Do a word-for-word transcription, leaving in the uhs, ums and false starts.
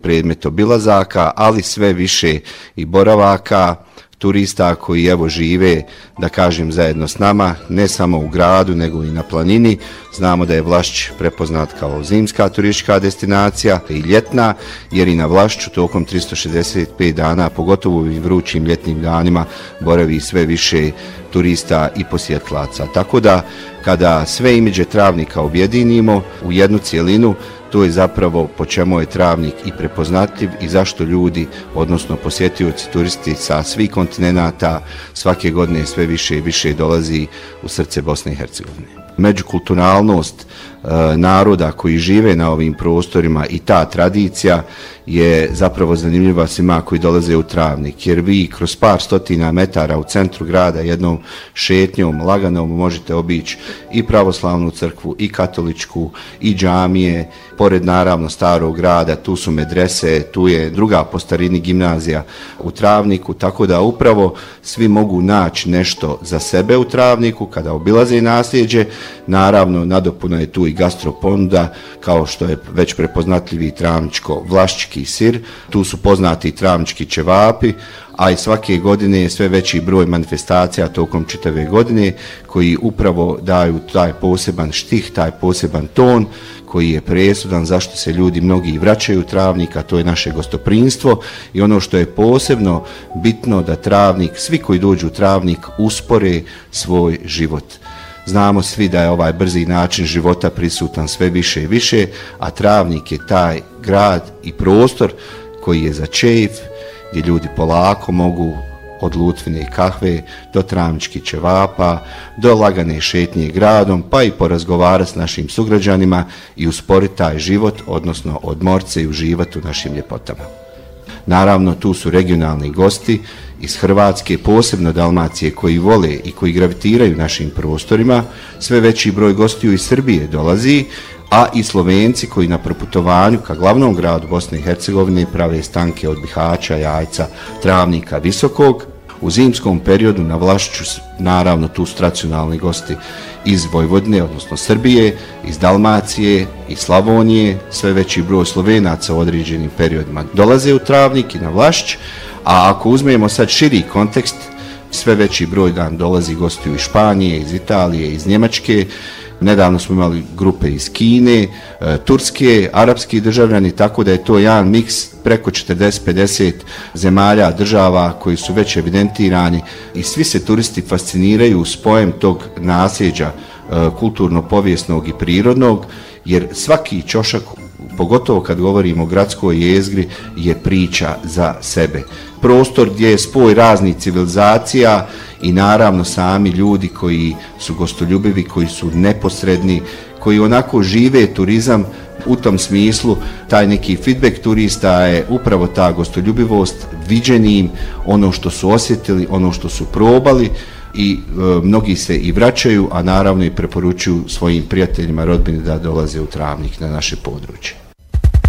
predmet obilazaka, ali sve više i boravaka, turista koji evo žive, da kažem, zajedno s nama, ne samo u gradu, nego i na planini. Znamo da je Vlašć prepoznat kao zimska turistička destinacija i ljetna, jer i na Vlašću tokom tristo šezdeset pet dana, pogotovo u vrućim ljetnim danima, boravi sve više turista i posjetlaca. Tako da, kada sve imidže Travnika objedinimo u jednu cijelinu, to je zapravo po čemu je Travnik i prepoznatljiv i zašto ljudi, odnosno posjetioci, turisti sa svih kontinenata svake godine sve više i više dolazi u srce Bosne i Hercegovine. Međukulturalnost e, naroda koji žive na ovim prostorima i ta tradicija je zapravo zanimljiva svima koji dolaze u Travnik, jer vi kroz par stotina metara u centru grada jednom šetnjom laganom možete obići i pravoslavnu crkvu, i katoličku, i džamije, pored naravno starog grada, tu su medrese, tu je druga po starini gimnazija u Travniku, tako da upravo svi mogu naći nešto za sebe u Travniku kada obilaze nasljeđe. Naravno, nadopuna je tu i gastroponuda, kao što je već prepoznatljivi travničko-vlašćki sir, tu su poznati i travnički ćevapi, a i svake godine je sve veći broj manifestacija tokom čitave godine koji upravo daju taj poseban štih, taj poseban ton koji je presudan zašto se ljudi mnogi vraćaju u Travnik, a to je naše gostoprinstvo i ono što je posebno bitno da Travnik, svi koji dođu u Travnik uspore svoj život. Znamo svi da je ovaj brzi način života prisutan sve više i više, a Travnik je taj grad i prostor koji je za čejf, gdje ljudi polako mogu od lutvine i kahve do travničkih ćevapa, do lagane šetnje gradom, pa i porazgovarati s našim sugrađanima i usporiti taj život, odnosno odmorit se i uživati u našim ljepotama. Naravno, tu su regionalni gosti iz Hrvatske, posebno Dalmacije, koji vole i koji gravitiraju našim prostorima. Sve veći broj gostiju iz Srbije dolazi, a i Slovenci koji na proputovanju ka glavnom gradu Bosne i Hercegovine prave stanke od Bihaća, Jajca, Travnika, Visokog. U zimskom periodu na Vlašću, naravno, tu su tradicionalni gosti iz Vojvodine, odnosno Srbije, iz Dalmacije, iz Slavonije. Sve veći broj Slovenaca u određenim periodima dolaze u Travnik i na Vlašć, a ako uzmemo sad širi kontekst, sve veći broj dan dolazi gostiju iz Španije, iz Italije, iz Njemačke. Nedavno smo imali grupe iz Kine, Turske, arapski državljani, tako da je to jedan miks preko četrdeset pedeset zemalja, država koji su već evidentirani i svi se turisti fasciniraju spojem tog nasljeđa kulturno-povijesnog i prirodnog, jer svaki ćošak, pogotovo kad govorimo o gradskoj jezgri, je priča za sebe. Prostor gdje je spoj raznih civilizacija i naravno sami ljudi koji su gostoljubivi, koji su neposredni, koji onako žive turizam. U tom smislu taj neki feedback turista je upravo ta gostoljubivost, viđenim, ono što su osjetili, ono što su probali i e, mnogi se i vraćaju, a naravno i preporučuju svojim prijateljima, rodbini da dolaze u Travnik na naše područje.